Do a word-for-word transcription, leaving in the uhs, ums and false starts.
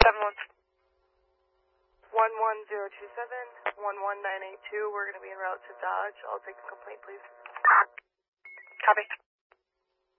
seven one. one one zero two seven, one one nine eight two. We're going to be en route to Dodge. I'll take the complaint, please. Copy.